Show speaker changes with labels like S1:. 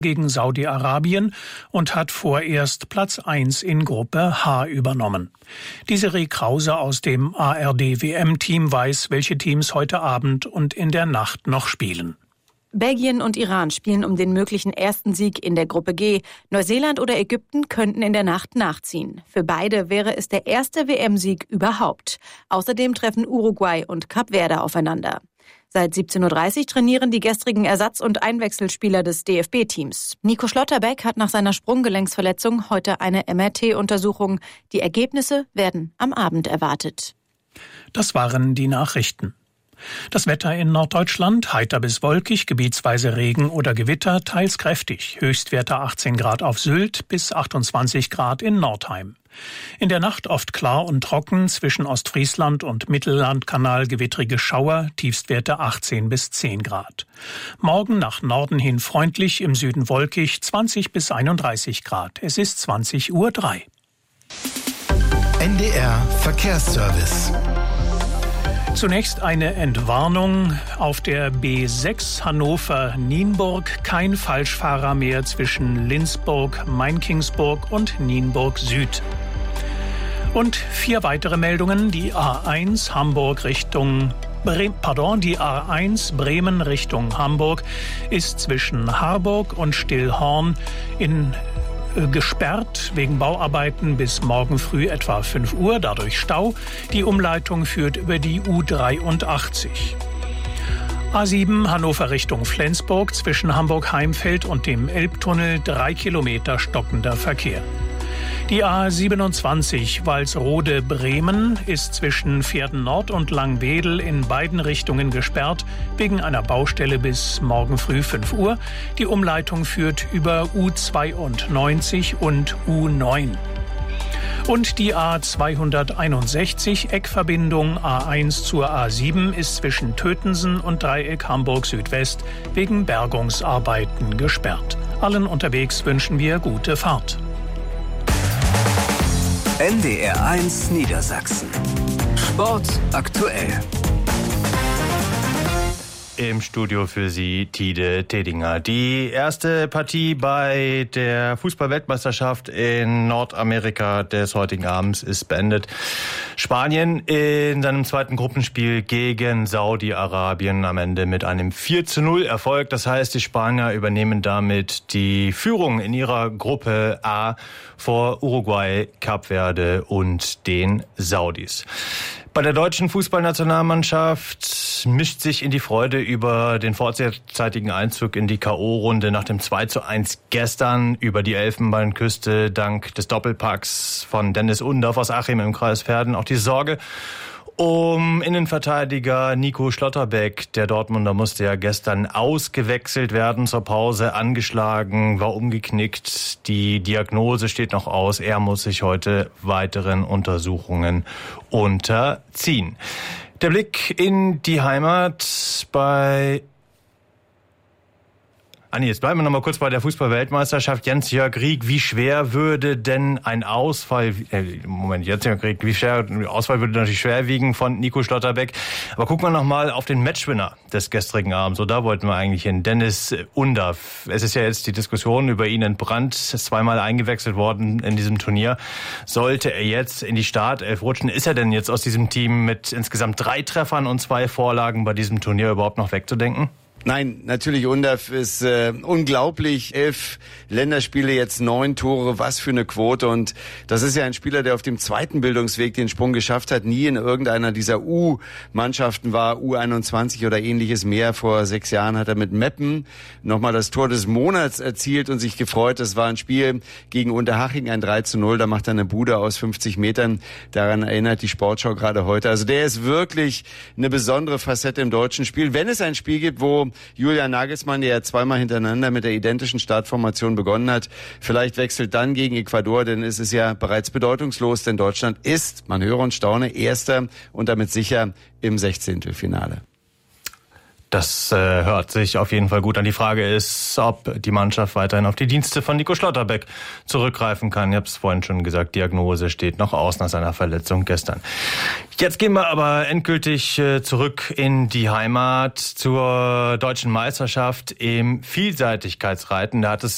S1: gegen Saudi-Arabien und hat vorerst Platz 1 in Gruppe H übernommen. Desiree Krause aus dem ARD-WM-Team weiß, welche Teams heute Abend und in der Nacht noch spielen.
S2: Belgien und Iran spielen um den möglichen ersten Sieg in der Gruppe G. Neuseeland oder Ägypten könnten in der Nacht nachziehen. Für beide wäre es der erste WM-Sieg überhaupt. Außerdem treffen Uruguay und Kap Verde aufeinander. Seit 17:30 Uhr trainieren die gestrigen Ersatz- und Einwechselspieler des DFB-Teams. Nico Schlotterbeck hat nach seiner Sprunggelenksverletzung heute eine MRT-Untersuchung. Die Ergebnisse werden am Abend erwartet.
S1: Das waren die Nachrichten. Das Wetter in Norddeutschland: heiter bis wolkig, gebietsweise Regen oder Gewitter, teils kräftig. Höchstwerte 18 Grad auf Sylt bis 28 Grad in Nordheim. In der Nacht oft klar und trocken, zwischen Ostfriesland und Mittellandkanal gewittrige Schauer, Tiefstwerte 18 bis 10 Grad. Morgen nach Norden hin freundlich, im Süden wolkig, 20 bis 31 Grad. Es ist 20:03 Uhr.
S3: NDR Verkehrsservice.
S1: Zunächst eine Entwarnung. Auf der B6 Hannover-Nienburg kein Falschfahrer mehr zwischen Lindsburg, Mainkingsburg und Nienburg Süd. Und 4 weitere Meldungen. Die A1 die A1 Bremen Richtung Hamburg ist zwischen Harburg und Stillhorn gesperrt wegen Bauarbeiten bis morgen früh etwa 5 Uhr, dadurch Stau. Die Umleitung führt über die U83. A7 Hannover Richtung Flensburg zwischen Hamburg-Heimfeld und dem Elbtunnel 3 Kilometer stockender Verkehr. Die A27 Walsrode-Bremen ist zwischen Pferden Nord und Langwedel in beiden Richtungen gesperrt, wegen einer Baustelle bis morgen früh 5 Uhr. Die Umleitung führt über U92 und U9. Und die A261 Eckverbindung A1 zur A7 ist zwischen Tötensen und Dreieck Hamburg Südwest wegen Bergungsarbeiten gesperrt. Allen unterwegs wünschen wir gute Fahrt.
S4: NDR 1 Niedersachsen. Sport aktuell.
S5: Im Studio für Sie Tide Tedinger. Die erste Partie bei der Fußball-Weltmeisterschaft in Nordamerika des heutigen Abends ist beendet. Spanien in seinem zweiten Gruppenspiel gegen Saudi-Arabien am Ende mit einem 4:0 Erfolg. Das heißt, die Spanier übernehmen damit die Führung in ihrer Gruppe A vor Uruguay, Kap Verde und den Saudis. Bei der deutschen Fußballnationalmannschaft mischt sich in die Freude über den vorzeitigen Einzug in die K.O.-Runde nach dem 2:1 gestern über die Elfenbeinküste dank des Doppelpacks von Dennis Undorf aus Achim im Kreis Verden auch die Sorge um Innenverteidiger Nico Schlotterbeck. Der Dortmunder musste ja gestern ausgewechselt werden zur Pause, angeschlagen, war umgeknickt. Die Diagnose steht noch aus. Er muss sich heute weiteren Untersuchungen unterziehen. Der Blick in die Heimat bei... jetzt bleiben wir noch mal kurz bei der Fußball-Weltmeisterschaft. Jens-Jörg Rieck, wie schwer würde denn ein Ausfall, Jens-Jörg Rieck, wie schwer, ein Ausfall würde natürlich schwer wiegen von Nico Schlotterbeck. Aber gucken wir noch mal auf den Matchwinner des gestrigen Abends. So, da wollten wir eigentlich hin. Dennis Undorf. Es ist ja jetzt die Diskussion über ihn entbrannt. Ist zweimal eingewechselt worden in diesem Turnier. Sollte er jetzt in die Startelf rutschen? Ist er denn jetzt aus diesem Team mit insgesamt 3 Treffern und 2 Vorlagen bei diesem Turnier überhaupt noch wegzudenken?
S6: Nein, natürlich Undorf ist unglaublich. 11 Länderspiele, jetzt 9 Tore, was für eine Quote. Und das ist ja ein Spieler, der auf dem zweiten Bildungsweg den Sprung geschafft hat, nie in irgendeiner dieser U-Mannschaften war, U21 oder ähnliches mehr. Vor 6 Jahren hat er mit Meppen nochmal das Tor des Monats erzielt und sich gefreut. Das war ein Spiel gegen Unterhaching, ein 3:0. Da macht er eine Bude aus 50 Metern. Daran erinnert die Sportschau gerade heute. Also der ist wirklich eine besondere Facette im deutschen Spiel. Wenn es ein Spiel gibt, wo Julian Nagelsmann, der ja zweimal hintereinander mit der identischen Startformation begonnen hat, vielleicht wechselt dann gegen Ecuador, denn es ist ja bereits bedeutungslos, denn Deutschland ist, man höre und staune, Erster und damit sicher im 16. Finale.
S5: Das hört sich auf jeden Fall gut an. Die Frage ist, ob die Mannschaft weiterhin auf die Dienste von Nico Schlotterbeck zurückgreifen kann. Ich habe es vorhin schon gesagt, Diagnose steht noch aus nach seiner Verletzung gestern. Jetzt gehen wir aber endgültig zurück in die Heimat zur deutschen Meisterschaft im Vielseitigkeitsreiten. Da hat es